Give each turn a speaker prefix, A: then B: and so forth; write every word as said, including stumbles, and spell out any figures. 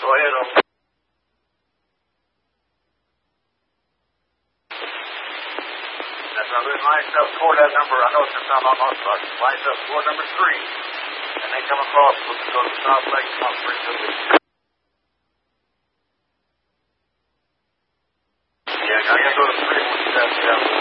A: Go ahead, over. That's right. Line up toward that number. I know it's just not on those buses. Line up toward number three. And they come across. We can go to the South Lake. Come on, bring to the Yeah, now you gotta go to three. One, seven, seven.